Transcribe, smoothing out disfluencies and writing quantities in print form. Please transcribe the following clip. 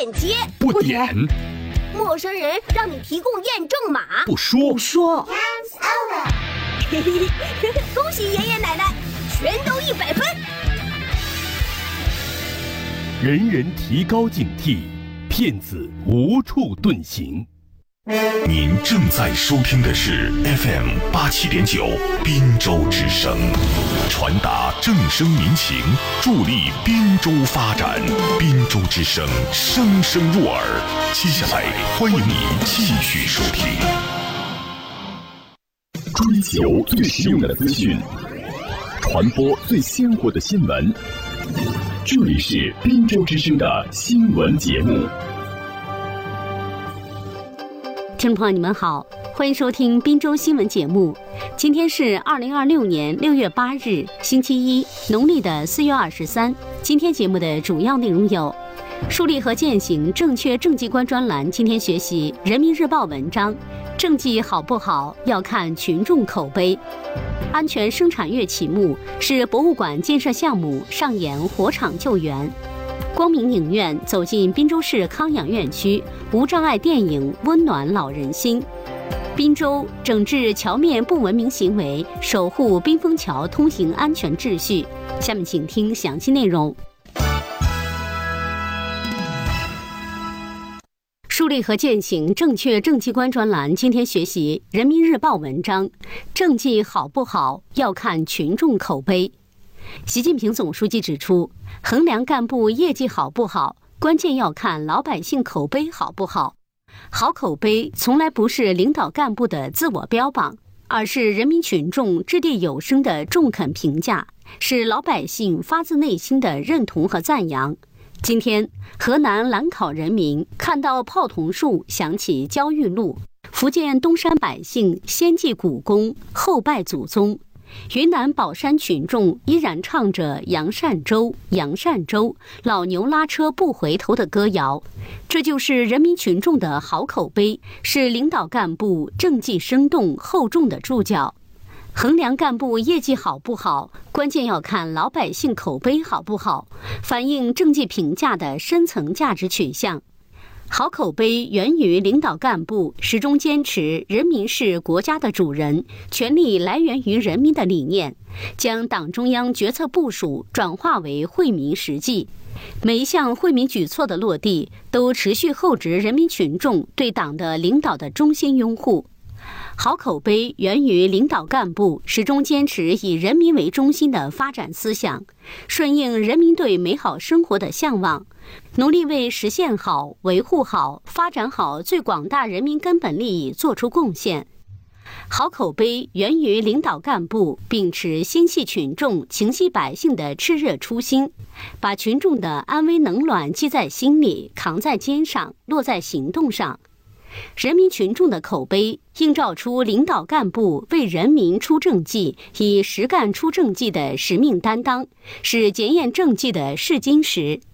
链接， 不点。 陌生人让你提供验证码， 不说。 嘿嘿嘿，恭喜爷爷奶奶，全都100分。 人人提高警惕，骗子无处遁形。 您正在收听的是 FM 87.9滨州之声，传达正声民情，助力滨州发展。滨州之声，声声入耳。接下来，欢迎你继续收听。 追求最实用的资讯，传播最鲜活的新闻。这里是滨州之声的新闻节目。 听众朋友，你们好，欢迎收听滨州新闻节目。今天是2026年6月8日，星期一，农历的4月23。今天节目的主要内容有：树立和践行正确政绩观专栏，今天学习《人民日报》文章，政绩好不好要看群众口碑。安全生产月启幕，是博物馆建设项目上演火场救援。光明影院走进滨州市康养院区，无障碍电影温暖老人心。滨州整治桥面不文明行为，守护滨枫桥通行安全秩序。下面请听详细内容。树立和践行正确政绩观专栏，今天学习《人民日报》文章，政绩好不好要看群众口碑。习近平总书记指出，衡量干部业绩好不好，关键要看老百姓口碑好不好。好口碑从来不是领导干部的自我标榜，而是人民群众掷地有声的中肯评价，是老百姓发自内心的认同和赞扬。今天，河南兰考人民看到泡桐树，想起焦裕禄；福建东山百姓先祭古公，后拜祖宗；云南保山群众依然唱着杨善洲，杨善洲，老牛拉车不回头的歌谣。这就是人民群众的好口碑，是领导干部政绩生动厚重的注脚。衡量干部业绩好不好，关键要看老百姓口碑好不好，反映政绩评价的深层价值取向。好口碑源于领导干部始终坚持人民是国家的主人，权力来源于人民的理念，将党中央决策部署转化为惠民实际。每一项惠民举措的落地，都持续厚植人民群众对党的领导的衷心拥护。好口碑源于领导干部始终坚持以人民为中心的发展思想，顺应人民对美好生活的向往，努力为实现好、维护好、发展好最广大人民根本利益做出贡献。好口碑源于领导干部秉持心系群众、情系百姓的炽热初心，把群众的安危冷暖记在心里，扛在肩上，落在行动上。人民群众的口碑映照出领导干部为人民出政绩、以实干出政绩的使命担当，是检验政绩的试金石。